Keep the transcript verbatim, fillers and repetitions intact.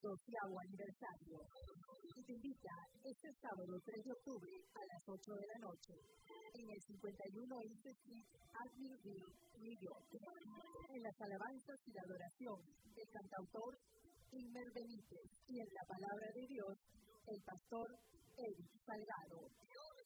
doceavo aniversario. Y te invita este sábado tres de octubre a las ocho de la noche en el cincuenta y uno East Street, Admiralville, New York. En las alabanzas y la adoración del cantautor Ilmer Benítez y en la palabra de Dios, el pastor Eric Salgado.